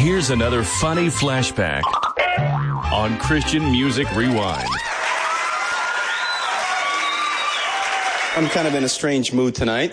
Here's another funny flashback on Christian Music Rewind. I'm kind of in a strange mood tonight.